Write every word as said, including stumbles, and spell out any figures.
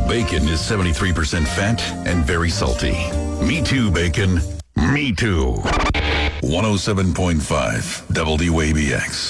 Bacon is seventy-three percent fat and very salty. Me too, bacon. Me too. one oh seven point five W A B X.